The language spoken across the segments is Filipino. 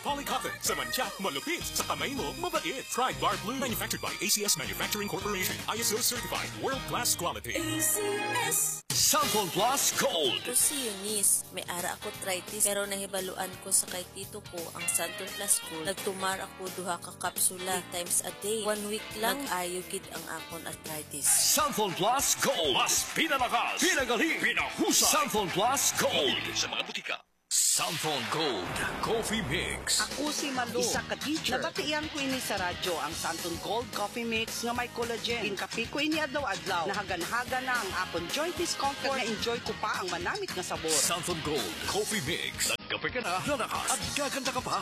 Polycotton, sa mantsa, malupit, sa kamay mo, mabait. Try Bar Blue, manufactured by ACS Manufacturing Corporation. ISO certified, world-class quality. ACS. Santon Plus Gold. Ito si Eunice, may ara ako arthritis pero nahibaluan ko sa kay tito ko ang Santon Plus Gold. Nagtumar ako duha ka kapsula 3 times a day. 1 week lang ayugid ang akon arthritis. Santon Plus Gold. Mas pinalakas, pinagaling, pinahusay. Santon Plus Gold. Sa mga butika. Santon Gold Coffee Mix. Ako si Malu, isa ka teacher. Nabatian ko ini sa radyo ang Santon Gold Coffee Mix nga may collagen. Inkape ko ini adlaw-adlaw. Nahagan-haga na ang akon joint discomfort na enjoy ko pa ang manamit nga sabor. Santon Gold Coffee Mix. Nagkape ka na, lalakas at gaganda ka pa.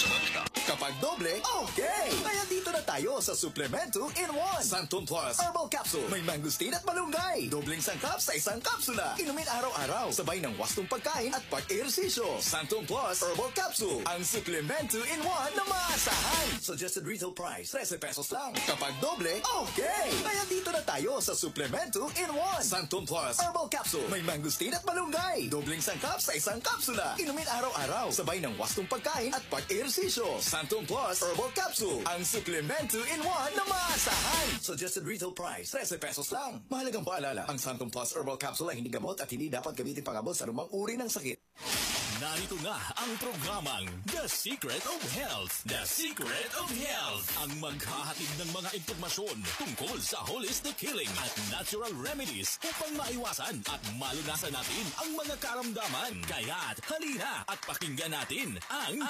Kapag doble, okay! Kaya dito na tayo sa Suplemento in 1. Santon Plus Herbal Capsule. May mangustin at malunggay. Dobleng sangkap sa isang kapsula. Inumin araw-araw. Sabay ng wastong pagkain at pag-ehersisyo. Santon Plus Herbal Capsule. Ang Suplemento in 1 na maasahan. Suggested retail price, 13 pesos lang. Kapag doble, okay! Kaya dito na tayo sa Suplemento in 1. Santon Plus Herbal Capsule. May mangustin at malunggay. Dobleng sangkap sa isang kapsula. Inumin araw-araw. Sabay ng wastong pagkain at pag-ehersisyo. Santon Plus Herbal Capsule. Ang Suplemento in 1 na maasahan. Suggested retail price, 13 pesos lang. Mahalagang paalala, ang Santon Plus Herbal Capsule ay hindi gamot at hindi dapat gamitin pangabot sa anumang uri ng sakit. Narito na ang programang The Secret of Health. The Secret of Health. Ang maghahatid ng mga impormasyon tungkol sa holistic healing at natural remedies upang maiwasan at malunasan natin ang mga karamdaman. Kaya't halina at pakinggan natin ang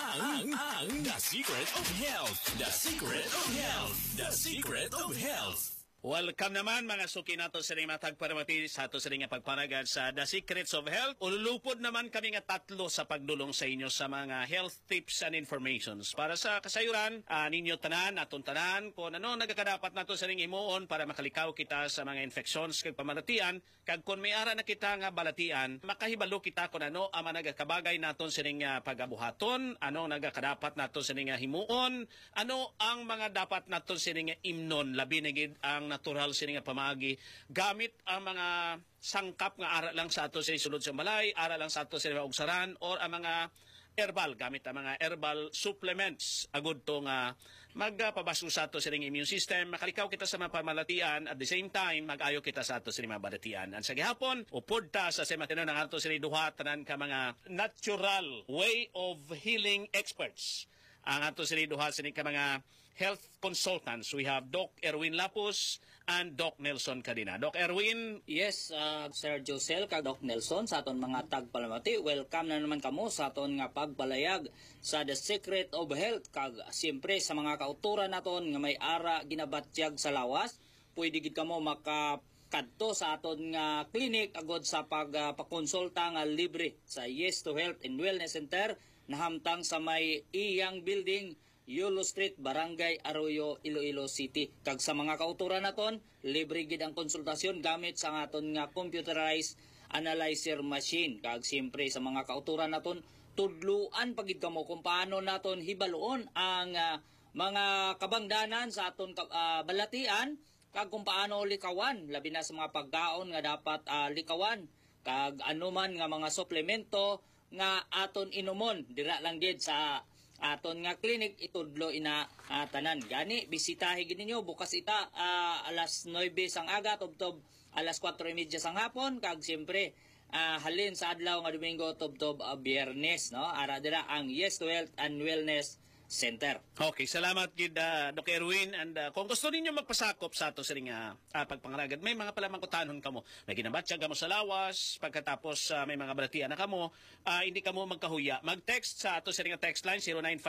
The Secret of Health. The Secret of Health. The Secret of Health. Welcome naman mga suki nato sa ring matag paramati sa ato sa ring pagpanagad sa The Secrets of Health. Ululupod naman kami nga tatlo sa pagdulong sa inyo sa mga health tips and informations. Para sa kasayuran, ninyo tanan, atong tanan, kung ano nagkakadapat nato sa ring imuon para makalikaw kita sa mga infections kag pamalatian, kag kung may ara na kita nga balatian, makahibalo kita kung ano ang nagakabagay naton sa ring pagabuhaton, ano nagakadapat nato sa ring himuon, ano ang mga dapat naton sa ring imnon, labi na gid ang natural sini nga pamagi gamit ang mga sangkap nga ara lang sa ato sa sulod sa balay, ara lang sa ato sa ugsaran or ang mga herbal gamit ang mga herbal supplements agud to nga magpabaso sa ato sa immune system, makalikaw kita sa mga pamalatian at the same time mag-ayo kita sa ato sa mga balatian. Ang sa gihapon upod ta sa matino ng ato sa duha tanan ka mga natural way of healing experts. Ang ato sa duha sa ka mga health consultants. We have Doc Erwin Lapus and Doc Nelson Cadena. Doc Erwin? Yes, Sir Josel, kag Doc Nelson, sa aton mga tagpalamati. Welcome na naman kamo sa aton nga pagbalayag sa The Secret of Health. Kag siyempre sa mga kauturan naton nga may ara ginabatyag sa lawas, pwede gid kamo makakadto sa aton nga clinic agod sa pagpakonsulta nga libre sa Yes to Health and Wellness Center na hamtang sa may iyang building, Yulo Street, Barangay Arroyo, Iloilo City. Kag sa mga kauturan naton, libre gid ang konsultasyon gamit sa aton nga computerized analyzer machine. Kag siyempre sa mga kauturan naton, tudluan pagid kamo kung paano naton hibaluon ang mga kabangdanan sa aton balatian, kag kung paano likawan, labi na sa mga pagkaon nga dapat likawan, kag anuman nga mga suplemento nga aton inumon dira lang gid sa aton nga clinic, itudlo ina tanan. Gani bisitahi gid ninyo bukas ita alas 9 sang aga tubtob alas 4:30 sang hapon, kag siyempre halin sa adlaw nga Domingo tubtob Biyernes, no, ara dira ang Yes to Health and Wellness Center. Okay, salamat gid Doc Erwin, and kung gusto ninyo magpasakop sa ato sa ring pagpangaragad, may mga palamang kutanon kamo. May ginabatyag kamo sa lawas, pagkatapos may mga balatian na kamo, hindi kamo magkahuya. Mag-text sa ato sa ring text line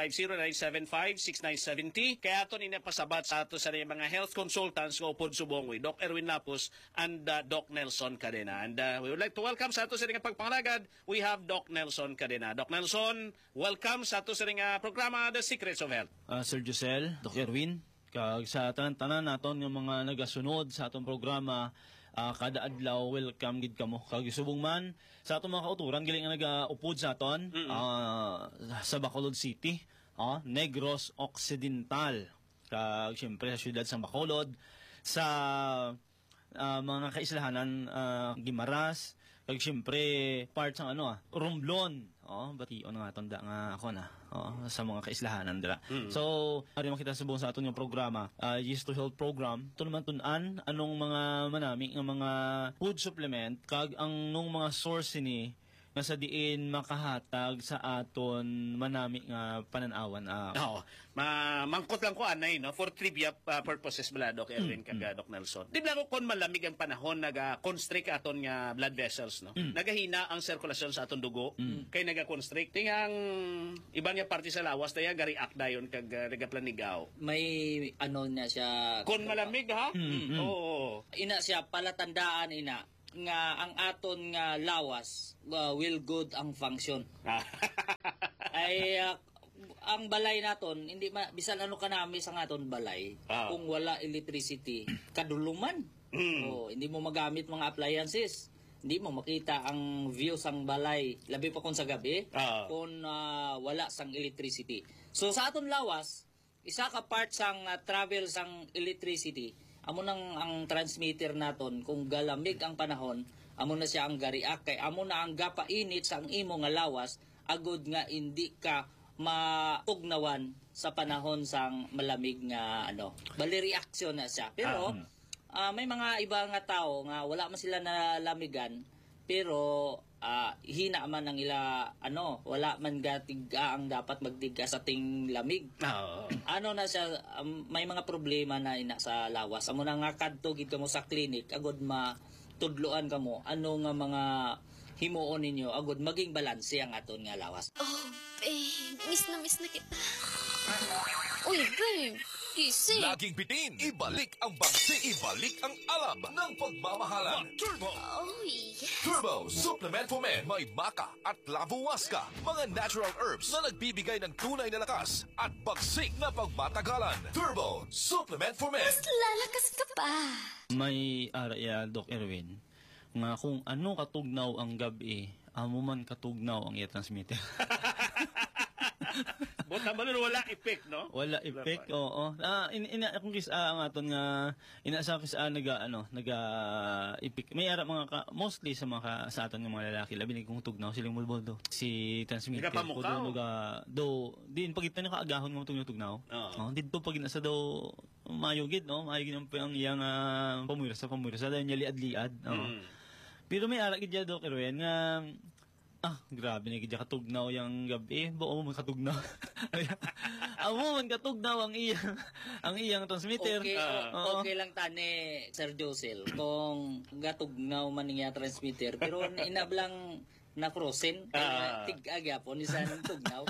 0950-975-6970. Kaya ato pasabat sa ato sa ring mga health consultants nga upod subong Doc Erwin Lapus and Doc Nelson Cadena. And we would like to welcome sa ato sa ring pagpangaragad, we have Doc Nelson Cadena. Doc Nelson, welcome sa ato sa ring programa The Secrets of Health. Sir Josel, Doc Erwin, kag sa tanan-tanan naton ng mga nagasunod sa atong programa, kada adlaw welcome gid kamo. Kag subong man sa atong mga kauturan gali nga nagaupod sa aton sa Bacolod City, Negros Occidental. Kag siyempre sa siyudad sa Bacolod, sa mga kaislahanan Gimaras, kag siyempre part sa Romblon, bation nga tanda nga ako na. sa mga kaislahanan dira. So ari makita sa buong sa aton yung programa, Yes to Health program, to naman tun-an anong mga manami nga mga food supplement kag ang nung mga source ni nga sa diin makahatag sa aton manami nga pananawan. Oo. Mangkot lang ko anay no for trivia purposes bala Doc Erwin kag Doc Nelson. Di ba ko kon malamig ang panahon naga-constrict aton nga blood vessels no. Nagahina ang sirkulasyon sa aton dugo kay naga-constrict tingang iba nga parte sa lawas daya ga-react dayon kag nagaplanigaw. May ano na siya Kon malamig ha? Oo. ina siya palatandaan ina nga ang aton nga lawas will good ang function. Ay ang balay naton hindi bisan ano kanami sa aton balay kung wala electricity kaduluman. Hindi mo magamit mga appliances. Hindi mo makita ang view sang balay labi pa kung sa gabi kung wala sang electricity. So sa aton lawas isa ka part sang travel sang electricity. Amo nang ang transmitter naton kung galamig ang panahon, amo na siya ang gariak kay amo na ang gapainit sa ang imo nga lawas agud nga hindi ka matugnawan sa panahon sang malamig nga bali reaksyon na siya. Pero may mga iba nga tao nga wala man sila nalamigan pero hina man ang ila wala man gatiga ang dapat magtiga sa ting lamig. Na siya may mga problema na ina sa lawas. Amo na nga kadto gid kamo sa clinic agud matudloan kamo ano nga mga himuon ninyo agud maging balanse ang aton nga lawas. Miss na kita. Uy, babe. Gising. Laging bitin, ibalik ang bangsi, ibalik ang alam ng pagmamahalan. Turbo! Uy. Turbo Supplement for Men. May maka at labuwaska, mga natural herbs na nagbibigay ng tunay na lakas at bagsik na pagmatagalan. Turbo Supplement for Men. Mas lalakas ka pa. May ara Doc Erwin nga kung ano katugnaw ang gabi, amo man katugnaw ang i-transmitter. Buta man wala effect no? Wala effect, oo. Kung kisa ang aton nga sa kisa naga effect. May ara mga mostly sa mga sa aton nga mga lalaki labi ni kung tugnaw silang mulboldo. Si transmitter ko do din pagitan ni kaagahon nga tugnaw. Didto pag nasa do mayugid no, mayugid ang iyang pamuira sa dahil niya liad-liad. Pero may ara gid Doc Erwin nga grabe na gid katugnaw yang gabi. Buo mo man katugnaw. Amo man katugnaw ang iyang transmitter. Okay lang tani Sir Josel kung gatugnaw man niya transmitter pero inablang na frozen tig-aga po ni sa tugnaw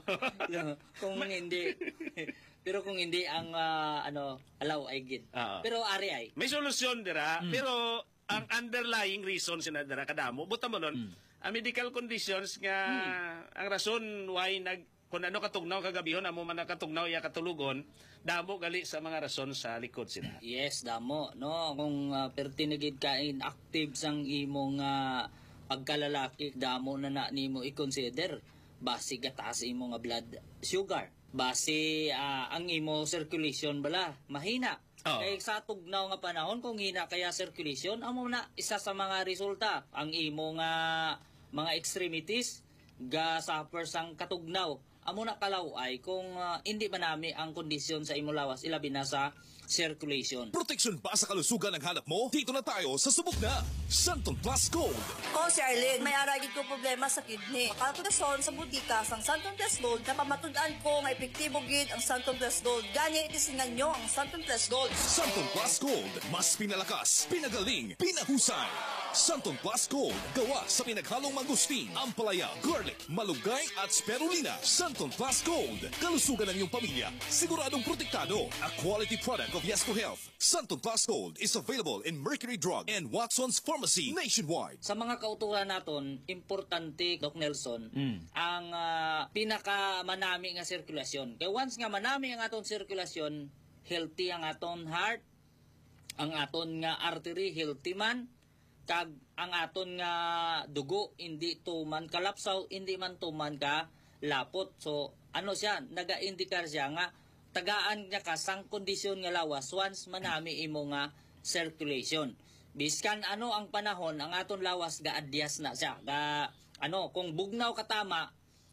pero kung hindi ang allow ay gid. Pero ari ay may solusyon dira pero ang underlying reason sinadara kadamo buta mo nun medical conditions nga ang rason why kung ano katugnaw kagabihon amo man nakatugnaw ya katulugon damo gali sa mga rason sa likod sila. Yes, damo no kung pertinigid ka inactive sang imong pagkalalaki damo na nimo i-consider base gataas imo nga blood sugar base ang imo circulation bala mahina. Kaya sa tugnaw nga panahon kung hina kaya circulation amo na isa sa mga resulta ang imo nga mga extremities ga suffer sang katugnaw amo na kalaway kung hindi manami ang kondisyon sa imo lawas ilabi na sa circulation. Protection ba sa kalusugan ang hanap mo? Dito na tayo sa subok na Santon Plus Gold. Si Arlene, may aragid ko problema sa kidney. Kalkulason sa butika sang Santon Plus Gold na pamatud-an ko nga epektibo gid ang Santon Plus Gold. Gani itisingan nyo ang Santon Plus Gold. Santon Plus Gold, mas pinalakas, pinagaling, pinahusay. Santon Plus Gold, gawa sa pinaghalong mangustin, ampalaya, garlic, malunggay at spirulina. Santon Plus Gold, kalusugan ng iyong pamilya, siguradong protektado. A quality product of Yes to Health. Santon Plus Gold is available in Mercury Drug and Watson's Pharmacy nationwide. Sa mga kauturan naton, importante Doc Nelson, ang pinakamanami nga sirkulasyon. Kaya once nga manami ang aton sirkulasyon, healthy ang aton heart, ang aton nga artery healthy man, kag ang aton nga dugo hindi tuman kalapsaw, hindi man tuman ka lapot. So ano siya, naga-indikar siya nga tagaan niya ka sang kondisyon nga lawas once manami imo nga circulation. Biskan ano ang panahon ang aton lawas gaadyas na siya. Kung bugnaw katama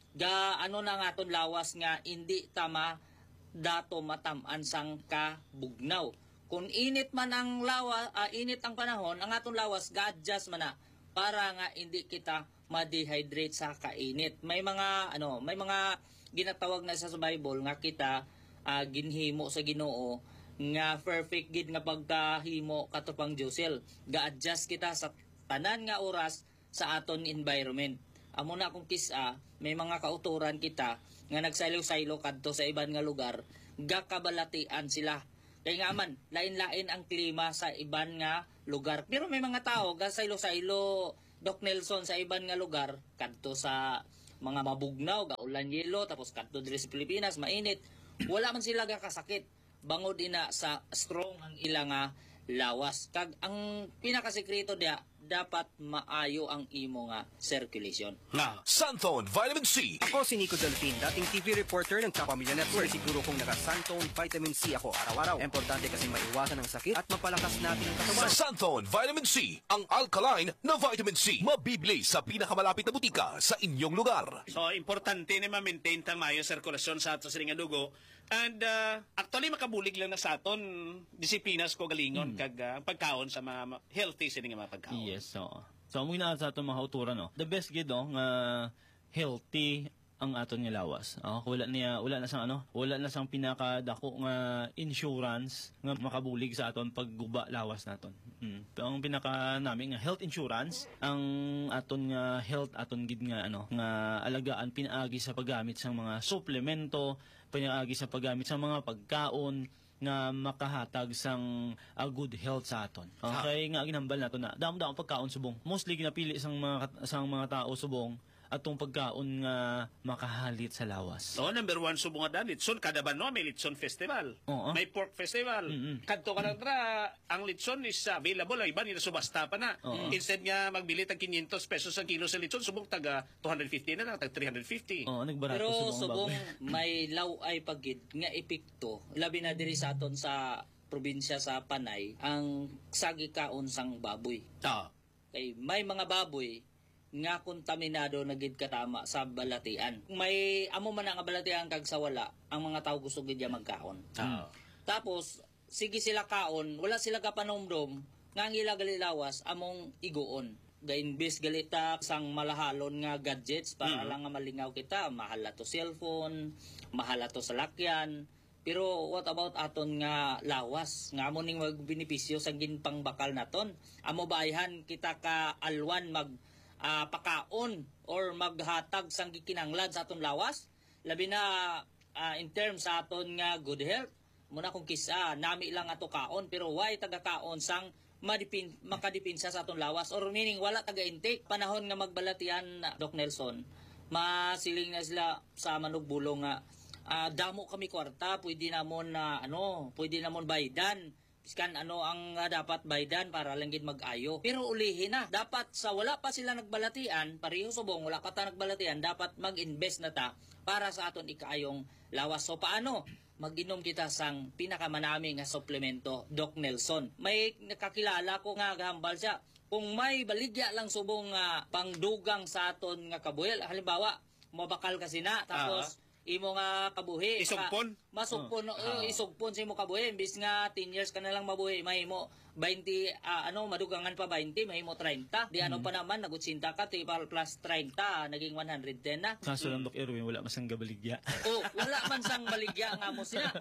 ano na nga ton lawas nga hindi tama dato matamaan sang kabugnaw. Kung init man ang init ang panahon, ang aton lawas ga-adjust man na para nga hindi kita ma-dehydrate sa kainit. May mga ginatawag na sa Bible nga kita ginhimo sa Ginoo nga perfect gid nga pagkahimo katupang Josel. Ga-adjust kita sa tanan nga oras sa aton environment. Amo na akong kisa, may mga kauturan kita nga nagsaylo-saylo kadto sa iban nga lugar, gakabalatian sila. Kaya nga man, lain-lain ang klima sa iban nga lugar. Pero may mga tao, gasaylo-saylo, Doc Nelson, sa iban nga lugar, kadto sa mga mabugnaw, gaulan yelo, tapos kadto diri sa Pilipinas, mainit. Wala man sila gakasakit. Bangod ina sa strong ang ilang lawas. Kag ang pinakasekreto dia, dapat maayo ang imo nga circulation. Santon Vitamin C. Ako si Nico Delfin, dating TV reporter ng Kapamilya Network. Siguro kong naka-Santon Vitamin C ako araw-araw. Importante kasi maiwasan ang sakit at mapalakas natin ang katawan. Santon Vitamin C, ang alkaline na vitamin C. Mabibili sa pinakamalapit na butika sa inyong lugar. So, importante na ma-maintain tang maayong sirkulasyon sa ato sa nga dugo. And actually, makabulig lang na sa aton disiplinas ko galingon kag pagkaon sa mga healthy sila nga mga pagkaon. Yes, so muna sa aton mga uturan, no? The best gid nga healthy ang aton nga lawas. Wala na sang pinakadako nga insurance nga makabulig sa aton pagguba lawas naton. Ang pinaka nami nga health insurance, ang aton nga health aton gid nga nga alagaan pinaagi sa paggamit sang mga suplemento, pinaagi sa paggamit sa mga pagkaon nga makahatag sang good health sa aton. Okay, nga ginambal nato na damo pagkaon subong. Mostly ginapili sang mga tao subong atong pagkaon nga makahalit sa lawas. Number 1 subong nga litson kada banwa may litson festival. May pork festival. Kadto ka ang litson is available, iba nila subasta pa na. Instead nga magbili tag 500 pesos ang kilo sa litson, subong taga 250 na lang, tag 350. Nagbarato pero subong may law ay pagid nga epekto labi na diri sa aton sa probinsya sa Panay ang sagikaon sang baboy. Kay may mga baboy nga kontaminado na gid katama sa balatian. May amo man ang balatian kag sa wala, ang mga tao gusto gid magkaon. Tapos sige sila kaon, wala sila kapanomdom nga ang ila galilawas among iguon. Gainbis galita sang malahalon nga gadgets para lang nga malingaw kita, mahal to cellphone, mahal to salakyan. Pero what about aton nga lawas? Nga amo ning magbenepisyo sa ginpang bakal naton. Amo bayhan kita ka alwan pakaon or maghatag sang gikinanglan sa aton lawas, labi na in terms sa aton nga good health. Muna kung kisa nami lang ato kaon pero why taga kaon sang makadipinsa sa aton lawas, or meaning wala taga intake. Panahon nga magbalatian, Doc Nelson, masiling na sila sa manugbulong nga damo kami kwarta, pwede namon baydan. Iskan ang dapat baydan para lang gid mag-ayo. Pero ulihin na, dapat sa wala pa sila nagbalatian, pareho subong wala pa ta nagbalatian, dapat mag-invest na ta para sa aton ikaayong lawas. So paano? Mag-inom kita sang pinakamanami nga suplemento, Doc Nelson. May nakakilala ko nga gahambal siya. Kung may baligya lang subong pangdugang sa aton nga kabuhil, halimbawa, mabakal kasi na, tapos imo nga kabuhi isugpon isugpon sa imo kabuhi, imbis nga 10 years ka na lang mabuhi, mahimo 20 madugangan pa 20, mahimo 30 di pa naman nagutsinta ka plus 30 naging 110 na. Kaso lang Doc Erwin, wala man sang gabaligya. Wala man sang baligya nga mo sina.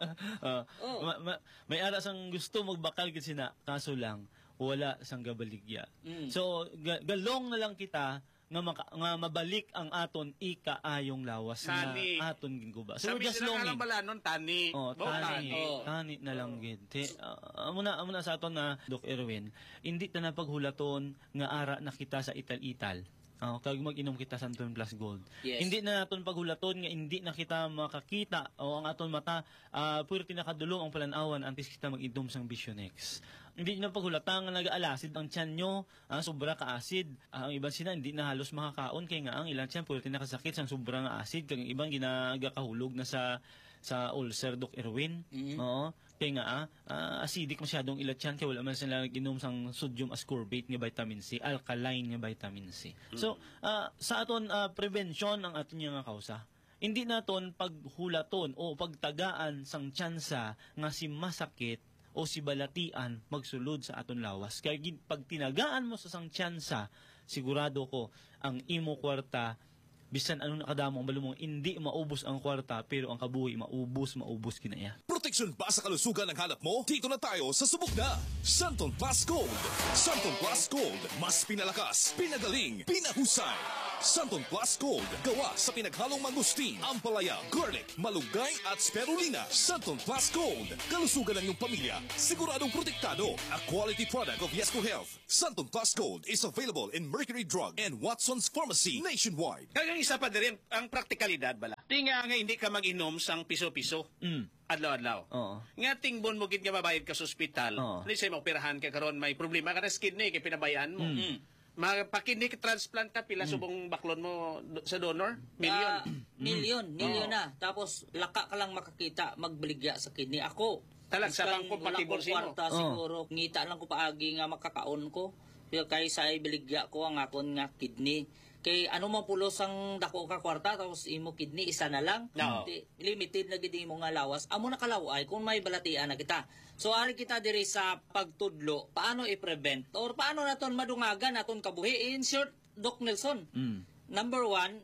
May ara sang gusto magbakal gid sina, kaso lang wala sang gabaligya. So galong na lang kita nga mabalik ang aton ikaayong lawas nga aton ginguba. So sabi just longing. Tani. Tani na lang gid. Amuna sa aton na Doc Erwin, hindi ta na paghulaton nga ara na kita sa ital-ital. Kag mag-inom kita Santon Plus Gold. Yes. Hindi na naton paghulaton nga hindi na kita makakita o ang aton mata puro tinakadulong ang palanawan antes kita mag-inom sang Visionex. Hindi na paghulatan nga nag-aalasid ang tiyan nyo, sobra ka-acid. Ang iban sila hindi na halos makakaon kay nga ang ilang tiyan puro tinakasakit sang sobra nga acid, kag ibang ginagakahulog na sa sa ulcer, Doc Erwin. Oo. Kaya nga, acidic masyadong ilat yan, kaya wala man sila nag-inom sang sodium ascorbate nga vitamin C, alkaline nga vitamin C. So, sa aton prevention ang aton nga kausa. Hindi naton paghulaton o pagtagaan sang tsansa nga si masakit o si balatian magsulod sa aton lawas. Kaya pag tinagaan mo sa sang tsansa, sigurado ko ang imo kwarta bisan anong nakadamo ang balumong hindi maubos ang kwarta pero ang kabuhi maubos kinaya. Proteksyon ba sa kalusugan ang hanap mo? Dito na tayo sa subok na Santon Plus Gold. Santon Plus Gold, mas pinalakas, pinagaling, pinahusay. Santon Plus Gold, gawa sa pinaghalong mangustin, ampalaya, garlic, malunggay at spirulina. Santon Plus Gold, kalusugan ng iyong pamilya, siguradong protektado. A quality product of Yesco Health. Santon Plus Gold is available in Mercury Drug and Watson's Pharmacy nationwide. Kaya isa pa din ang praktikalidad bala. Tinga nga hindi ka mag-inom sang piso-piso. Adlaw-adlaw. Nga tingbon mo gid nga mabayad ka sa ospital. Let's say maoperahan ka karon may problema ka na sa kidney kay pinabayaan mo. Mapakidney transplant ka pila subong baklon mo sa donor? Milyon na. Tapos laka ka lang makakita magbaligya sa kidney. Ako talag sa bangko patibol sino. Siguro ngita lang ko paagi nga makakaon ko. Pero kay sa ibaligya ko ang akon nga kidney. Kay ano man pulos ang dako ka kwarta tapos imo kidney isa na lang. Limited na gid imo nga lawas. Amo na kalaway kung may balatian na kita. So ari kita diri sa pagtudlo, paano i-prevent or paano naton madungagan naton kabuhi? In short, Doc Nelson. Number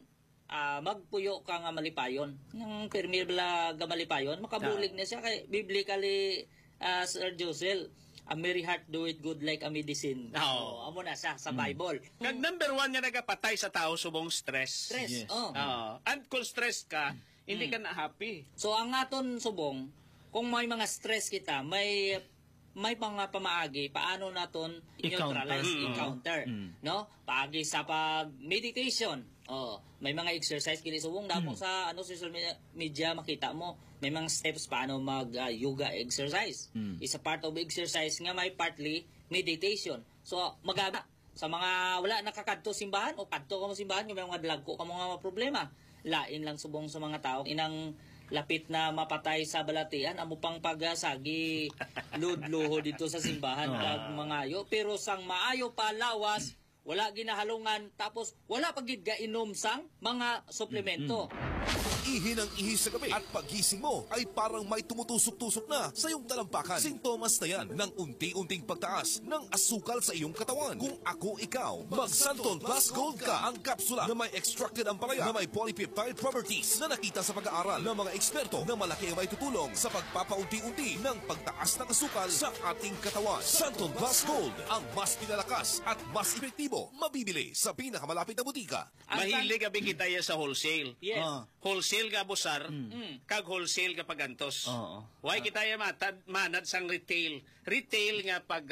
1, magpuyo ka nga malipayon. Nang permeable nga malipayon, makabulig na siya kay biblically Sir Josel. A merry heart do it good like a medicine. Amo na siya sa Bible. Kag number 1 nga nagapatay sa tao subong stress. Stress. And kung stress ka, hindi ka na happy. So ang aton subong, kung may mga stress kita, may mga pamaagi, paano naton neutralize, encounter. No? Paagi sa pag-meditation. May mga exercise kini subong damo sa social media makita mo. May mga steps paano mag-yoga exercise. Isa part of exercise nga may partly meditation. So magana sa mga wala nakakadto simbahan o kadto ka mo simbahan kung may mga dalagko ka mga problema. Lain lang subong sa mga tao inang lapit na mapatay sa balatian amo pang pagasagi ludluho dito sa simbahan kag mangayo pero sang maayo pa lawas wala ginahalungan tapos wala pagid inom sang mga suplemento. Ihi ng ihi sa gabi at pagising mo ay parang may tumutusok-tusok na sa iyong talampakan. Sintomas na yan ng unti-unting pagtaas ng asukal sa iyong katawan. Kung ako ikaw, mag-Santon Plus Gold ka, ang kapsula na may extracted ampalaya na may polypeptide properties na nakita sa pag-aaral ng mga eksperto na malaki ang may tutulong sa pagpapaunti-unti ng pagtaas ng asukal sa ating katawan. Santon Plus Gold, ang mas pinalakas at mas epektibo, mabibili sa pinakamalapit na butika. Mahilig ka bigitaya sa wholesale. Yes. Wholesale ka busar, kag wholesale ka pagantos. Why kita manad sang retail. Retail nga pag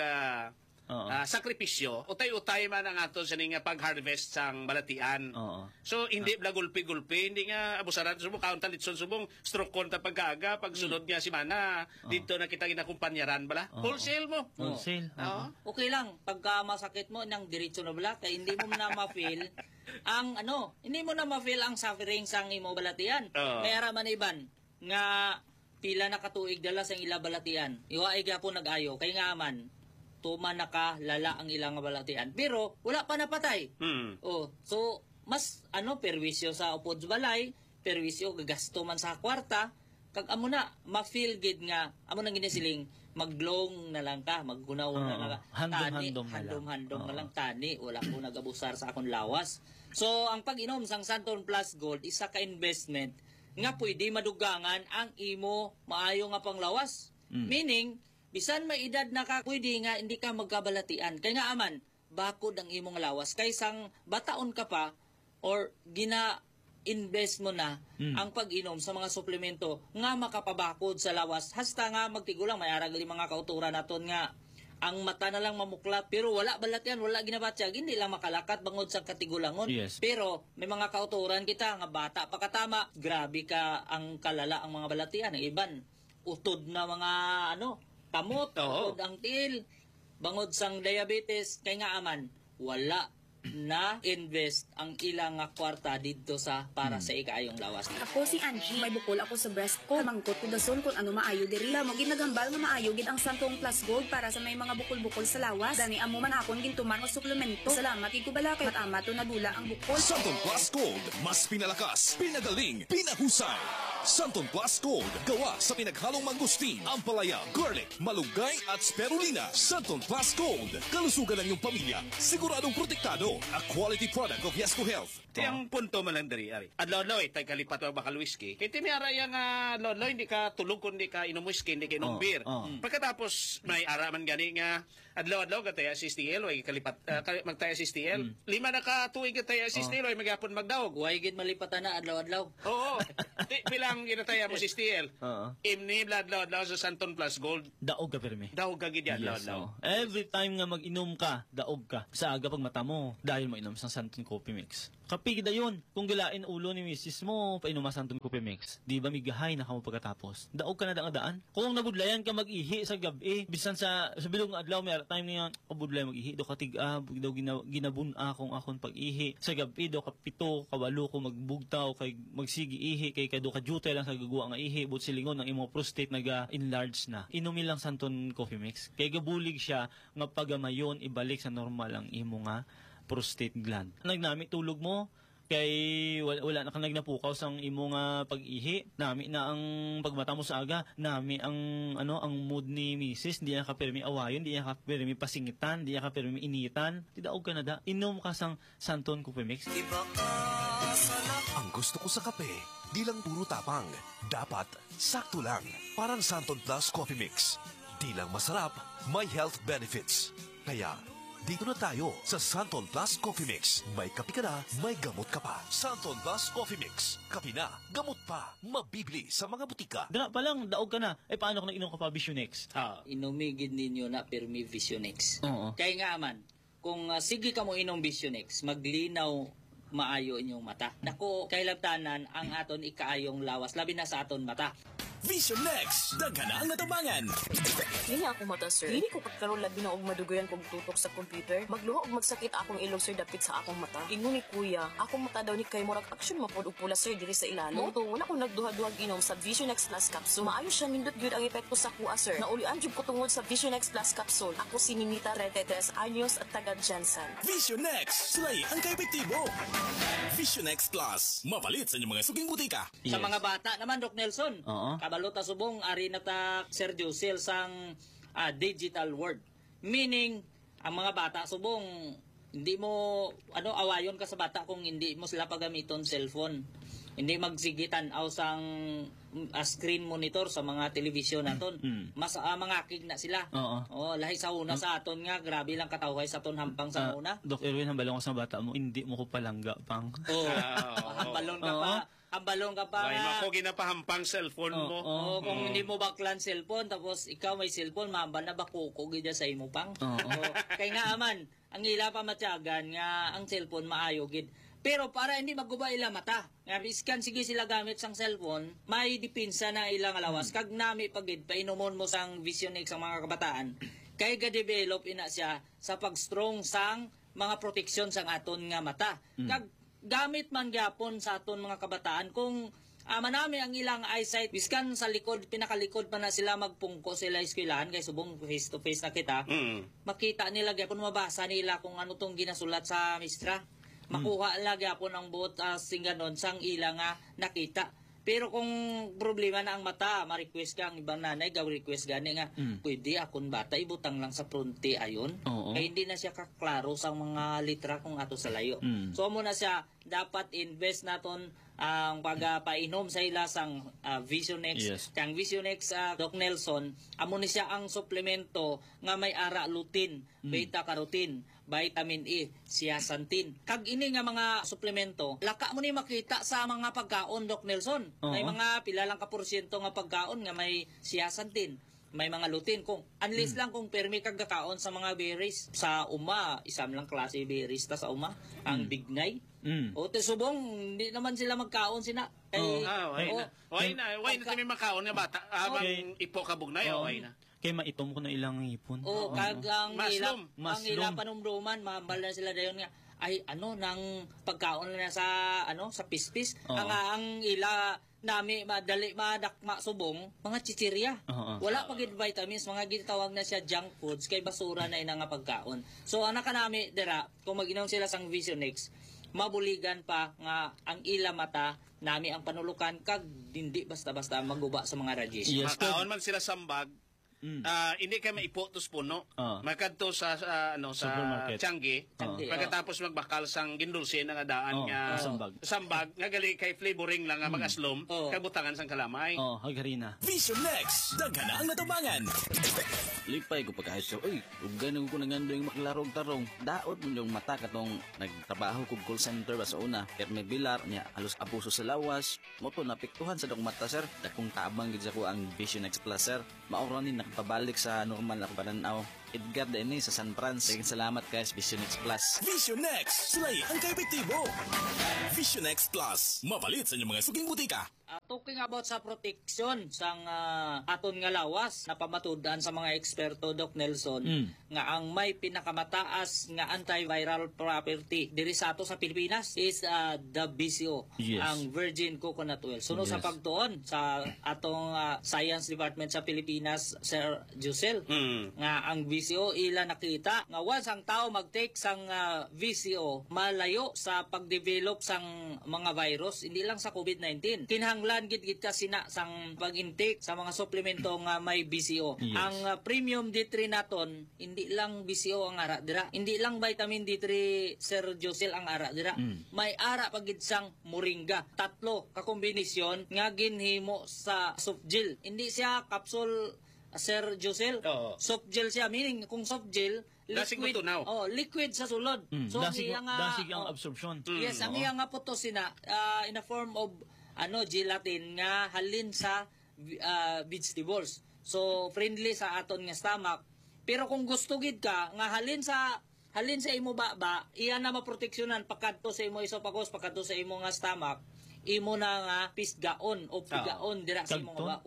sakripisyo, utay-utay man ang ato sa nga pag-harvest sang balatian. So, hindi gulpi-gulpi, hindi nga abusaran. Subong, kauntalitson, subong, stroke ta pagkaga, pagsunod nga si Mana, dito na kita ginakumpanyaran bala. Wholesale mo. Wholesale. Okay lang, pagka masakit mo, nang diretso na bala, kaya hindi mo na ma-feel hindi mo na ma-feel ang suffering sang imo balatian. May araman iban nga pila na katuig dala sang ila balatian. Iwaig po nag-ayo kay nga man tuma nakalala ang ilang balatian pero wala pa napatay. So mas perwisyo sa upod balay, perwisyo gagasto man sa kwarta kag amo na ma-feel gid nga amo nang ginasiling maglong na lang ka, maggunaw na lang ka. Handom-handom na lang tani, wala ko nagabusar sa akong lawas. So, ang pag-inom sang Santon Plus Gold, isa ka investment nga pwede madugangan ang imo maayo nga panglawas. Meaning, bisan may edad na ka, pwede nga hindi ka magkabalatian. Kaya nga aman, bakod ang imong lawas. Kaysang bataon ka pa, or invest mo na ang pag-inom sa mga suplemento nga makapabakod sa lawas. Hasta nga magtigulang, may aragali mga kauturan naton nga ang mata na lang mamuklat pero wala balatian, wala ginabatyag, hindi lang makalakat bangod sa katigulangon. Pero may mga kauturan kita nga bata pagkatama, grabe ka ang kalala ang mga balatian. Ang iban, utod na mga kamot, utod ang tiil, bangod sang diabetes, kay nga aman, wala na invest ang ilang nga kwarta dito sa para sa ikaayong lawas. Ako si Angie, may bukol ako sa breast ko. Mangkot ko dason kung ano maayo diri. Mo ginagambal nga maayo gid ang Santong Plus Gold para sa may mga bukol-bukol sa lawas. Dani amo man akon gintumar nga suplemento. Salamat gid ko bala kay ama to nadula ang bukol. Santong Plus Gold, mas pinalakas, pinagaling, pinahusay. Santong Plus Gold, gawa sa pinaghalong mangustin, ampalaya, garlic, malunggay at spirulina. Santong Plus Gold, kalusugan ng iyong pamilya, siguradong protektado. A quality product of Yesco Health. Ang punto man lang dari ari. Adlaw-adlaw tay kalipat ang bakal whiskey. Kay tiniara yang adlaw-adlaw hindi ka tulog kundi ka inom whiskey, hindi ka inom beer. Pagkatapos may ara man gani nga adlaw-adlaw ka tayo sa STL way kalipat magtaya sa STL. Lima na ka tuig ka tayo sa STL way magapon magdawog. Way gid malipatan na adlaw-adlaw. Oo. Bilang ginataya mo sa STL. Imni adlaw-adlaw sa Santon Plus Gold. Daog ka permi. Daog ka gid adlaw-adlaw. Every time nga mag-inom ka, daog ka. Sa aga pag mata mo, dahil mo inom sa Santon Coffee Mix. Kapigda yun. Kung gilain ulo ni misis mo, painom sa Santon Coffee Mix. Di ba migahay na ka mo pagkatapos? Daog ka na daan. Kung nabudlayan ka mag-ihi sa gabi, bisan sa bilog nga adlaw, may time nga, kabudlay mag-ihi, do katig-ab, daw ginabuna kung akong pag-ihi. Sa gabi, do kapito, kawalo ko magbugtaw, kay magsigi-ihi, kay kado ka-jute lang sa gagawa nga ihi, but silingon ang imo prostate naga-enlarge na. Inumin lang Santon Coffee Mix. Kay gabulig siya, nga pagamayon, ibalik sa normal ang imo nga prostate gland. Nagnami tulog mo, kay wala na kang nagnapukaw sang imo nga pag-ihi, nami na ang pagmata mo sa aga, nami ang ang mood ni misis, di na ka permi awayon, di na ka permi pasingitan, di na ka permi initan, tidaog ka na da. Inom ka sang Santon Coffee Mix. Ang gusto ko sa kape, di lang puro tapang, dapat sakto lang. Parang Santon Plus Coffee Mix. Di lang masarap, may health benefits. Kaya dito na tayo sa Santon Plus Coffee Mix. May kape ka na, may gamot ka pa. Santon Plus Coffee Mix. Kape na, gamot pa. Mabibili sa mga butika. Dala pa lang, daog ka na. Paano kung nag-inom ka pa Visionex? Inumigid ninyo na permi Visionex. Oo. Kaya nga man, kung sige ka mo inom Visionex, maglinaw maayo inyong mata. Nako, kay labtanan ang aton ikaayong lawas, labi na sa aton mata. Vision Next, daghan na ang natabangan. Dili ako mata, sir. Dili ko pagkaroon labi na og madugoyan kog tutok sa computer. Magluho og magsakit akong ilong, sir, dapit sa akong mata. Ingon ni kuya, akong mata daw ni kay murag action mapod og pula, sir, diri sa ilalim. Moto, wala ko nagduha-duhag inom sa Vision X Plus Capsule. Maayo siya nindot gyud ang epekto sa kuha, sir. Naulian jud ko tungod sa Vision X Plus Capsule. Ako si Ninita Retetes, anyos at taga Jansan. Vision Next, slay ang kaepektibo. Vision X Plus, mapalit sa inyong mga suging butika. Sa mga bata naman, Doc Nelson. Kabalota subong ari na ta Sergio Sales ang digital world. Meaning ang mga bata subong hindi mo awayon ka sa bata kung hindi mo sila pagamiton cellphone. Hindi magsigitan aw sang screen monitor sa mga television naton. Mas mangakig na sila. Lahi sa una sa aton nga grabe lang katawhay sa aton hampang sa una. Doc Erwin, hambalong ko sa bata mo, hindi mo ko palangga pang. Hambalong ka pa. Hambalong ka pa. Ay, mako ginapahampang cellphone mo. Kung hindi mo baklan cellphone, tapos ikaw may cellphone, mahambal na bakuko gida sa imo pang. Kaya nga aman, ang ila pa matyagan nga ang cellphone maayo gid. Pero para hindi maguba ila mata, nga iskan sige sila gamit sang cellphone, may dipinsa na ilang alawas. Kag nami pagid, painomon mo sang Vision X ang mga kabataan, kay ga-develop ina siya sa pag-strong sang mga proteksyon sang aton nga mata. Kag gamit man gyapon sa aton mga kabataan kung manami ang ilang eyesight biskan sa likod, pinakalikod pa na sila magpungko sila eskwelahan kay subong face to face na kita, makita nila gyapon, mabasa nila kung ano tong ginasulat sa mistra, makuha nila gyapon ang buot singganon sang ilang nakita. Pero kung problema na ang mata, ma-request ka ang ibang nanay, request gani nga, pwede akong bata, ibutang lang sa fronte ayon. Kaya hindi na siya kaklaro sa mga litra kung ato sa layo. So muna siya, dapat invest naton ang pagpainom sa ila sang Vision X. Yes. Kang Vision X, Doc Nelson, amo ni siya ang suplemento nga may ara lutein, beta carotene, vitamin E, zeaxanthin. Kag ini nga mga suplemento, laka mo ni makita sa mga pagkaon, Doc Nelson. May mga pila lang ka porsyento nga pagkaon nga may zeaxanthin, may mga lutein. Kung unless lang kung permi kag kakaon sa mga berries sa uma, isam lang klase berries ta sa uma, ang bignay. O te subong hindi naman sila magkaon sina. Why na kami makaon nga bata? Ipo ka bugnay, why na. Kay maitom ko na ilang ipon. Kag ang ila panumduman, mahambal na sila dayon nga. ay ng pagkaon na sa sa pispis. Ang ila nami madali madakma subong mga chichirya. Wala pag vitamins, mga gitawag na siya junk foods kay basura na ina nga pagkaon. So anaka nami dira kung mag-inom sila sang Visionex, mabuligan pa nga ang ila mata nami ang panulukan kag hindi basta-basta maguba sa mga radiation. Yes, makaon man sila sambag. Hindi kayo maipotos puno. Makadto sa Changi. Pagkatapos magbakal sang gindulsin nga daan nga sambag nga gali kay flavoring lang nga mag-aslom kay butangan sang kalamay. Hagarina. Visionex, daghan na ang natubangan. Lipay ko pagkasyo. Uy, ug ganun ko nangando yung maklarong tarong. Daot mo yung mata katong nagtrabaho kog call center ba sa una. Perme bilar niya halos abuso sa lawas. Moto napiktuhan sa dong mata sir. Dakong tabang gid sa ko ang Visionex Plus sir. Maoron ni pabalik sa normal na pananaw. Edgar din sa San Francisco. Sige, salamat guys, Visionex Plus. Visionex, sulay ang kaepektibo. Visionex Plus, mapalit sa inyong mga suking butika. Talking about sa protection sang aton nga lawas na pamatudan sa mga eksperto Doc Nelson nga ang may pinakamataas nga antiviral property diri sa ato sa Pilipinas is the BCO, ang Virgin Coconut Oil. Suno sa pagtuon sa atong Science Department sa Pilipinas, Sir Josel, nga ang VCO ila nakita nga once ang tao mag-take sang VCO malayo sa pagdevelop sang mga virus, hindi lang sa COVID-19. Kinahanglan gid kasi na sang pag-intake sa mga suplemento nga may BCO. Ang premium D3 naton, hindi lang BCO ang ara dira, hindi lang vitamin D3 Sir Josel ang ara dira. May ara pagid sang moringa, 3 ka kombinasyon nga ginhimo sa soft gel. Hindi siya capsule Sir Josel, soft gel siya, meaning kung soft gel liquid, liquid sa sulod. So dasig ang absorption. Yes, ang iya nga putosina in a form of gelatin nga halin sa vegetables. So friendly sa aton nga stomach. Pero kung gusto gid ka nga halin sa imo baba, iya na maproteksyonan pagkadto sa imo esophagus, pagkadto sa imo nga stomach. Imo na nga pisgaon o pigaon dira sa imo nga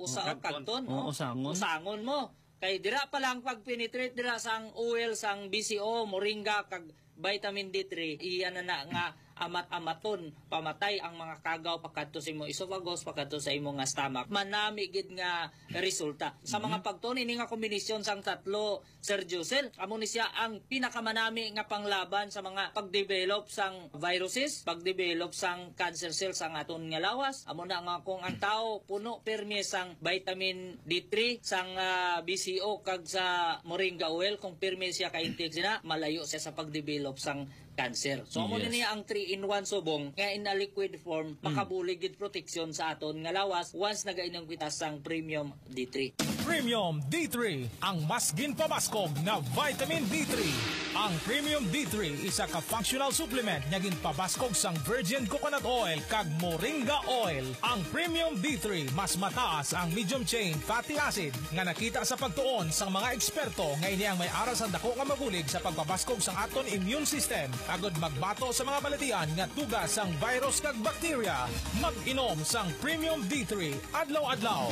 usangon mo. Kay dira pa lang pag penetrate dira sang oil sang BCO, moringa kag vitamin D3, iyan na nga amat-amaton pamatay ang mga kagaw pagkadto sa imo esophagus, pagkadto sa imo nga stomach. Manami gid nga resulta sa mga pagtuon ini nga kombinasyon sang tatlo, Sir Josel. Amo ni siya ang pinakamanami nga panglaban sa mga pagdevelop sang viruses, pagdevelop sang cancer cells sang aton nga lawas. Amo na nga kung ang tao puno permi sang vitamin D3, sang BCO kag sa moringa oil, kung permi siya ka-intake sina, malayo siya sa pagdevelop sang cancer. So amo niya ang 3-in-1 subong nga in a liquid form, makabulig gid protection sa aton nga lawas once nagainom kita sang Premium D3. Premium D3, ang mas ginpamaskog na vitamin D3. Ang Premium D3 isa ka functional supplement nga ginpabaskog sang Virgin Coconut Oil kag Moringa Oil. Ang Premium D3 mas mataas ang medium chain fatty acid nga nakita sa pagtuon sang mga eksperto nga ini ang may aras ang dako nga mabulig sa pagpabaskog sang aton immune system agod magbato sa mga balatian nga tugas sang virus kag bakterya. Mag-inom sang Premium D3 adlaw-adlaw.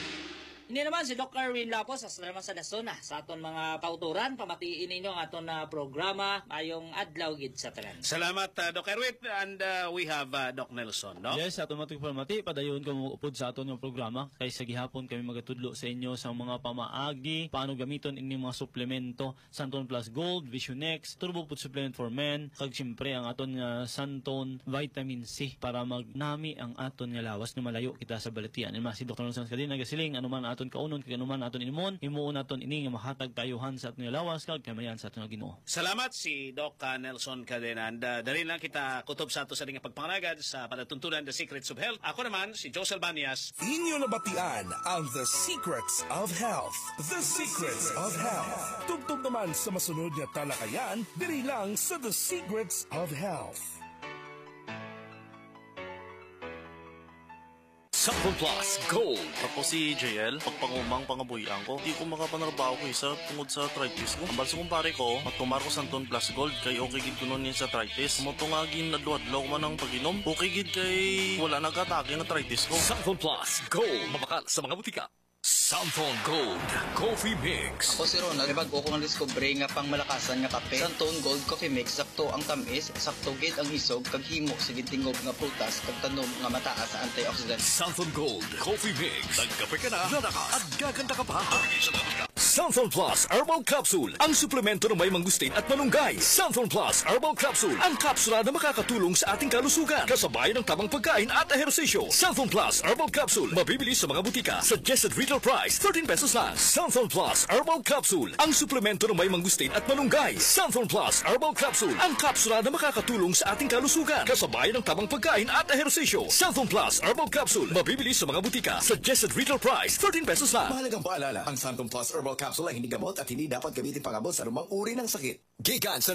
Ini naman si Dr. Erwin Lapos naman sa Dasona sa aton mga kauturan. Pamatiin ninyo ang aton na programa ayong adlaw gid sa tanan. Salamat Dr. Erwin, and we have Doc Nelson, no? Yes, aton matugpamati padayon ko mo upod sa aton nga programa kay sa gihapon kami magatudlo sa inyo sa mga pamaagi paano gamiton ini mga suplemento Santon Plus Gold, Visionex, Turbo Food Supplement for Men, kag siyempre ang aton nga Santon Vitamin C para magnami ang aton nga lawas na malayo kita sa balatian. Ima si Dr. Nelson kadin nagasiling anuman aton kaunon kay anuman aton imon himuon naton ini nga mahatag tayuhan sa aton lawas kag kamayan sa aton Ginoo. Salamat si Doc Nelson Cadena, and dali lang kita kutob sa ato sa nga pagpangagad sa panatuntunan The Secrets of Health. Ako naman si Josel Banias. Inyo nabatian ang The Secrets of Health. The Secrets of Health. Tugtog naman sa masunod nga talakayan diri lang sa The Secrets of Health. Santon Plus Gold. Ako si JL, pagpangumang pangabuyan ko, di ko makapanarbaho ko isa tungod sa arthritis ko. Ambal sa kumpare ko, matumar ko Santon Plus Gold, kay okay gid ko nun sa arthritis. Motungagin na duwadlaw man ang pag-inom, okay gid kay wala nag-atake ng arthritis ko. Santon Plus Gold, mabakal sa mga butika. Santon Gold Coffee Mix. Ako si Ronald, may bago kong discovery nga pang malakasan nga kape. Santon Gold Coffee Mix, sakto ang tamis, sakto gid ang isog, kag himo sige tingog nga prutas, kag tanom nga mataas sa antioxidants. Santon Gold Coffee Mix. Nagkape ka na, lalakas at gaganda ka pa. Santon Plus Herbal Capsule, ang suplemento ng may mangustin at malunggay. Santon Plus Herbal Capsule, ang kapsula na makakatulong sa ating kalusugan, kasabay ng tamang pagkain at ehersisyo. Santon Plus Herbal Capsule, mabibili sa mga butika. Suggested retail price, 13 pesos lang. Santon Plus Herbal Capsule, ang suplemento ng may mangustin at malunggay. Santon Plus Herbal Capsule, ang kapsula na makakatulong sa ating kalusugan, kasabay ng tamang pagkain at ehersisyo. Santon Plus Herbal Capsule, mabibili sa mga butika. Suggested retail price, 13 pesos lang. Mahalagang paalala, ang Santon Plus Herbal Capsule ay hindi gamot at hindi dapat gamitin pangabot sa anumang uri ng sakit. Gigan sa